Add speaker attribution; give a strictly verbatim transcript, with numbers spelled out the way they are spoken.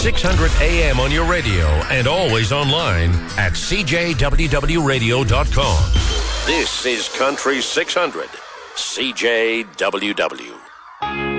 Speaker 1: six hundred A M on your radio and always online at C J W W radio dot com. This is Country six hundred, C J W W.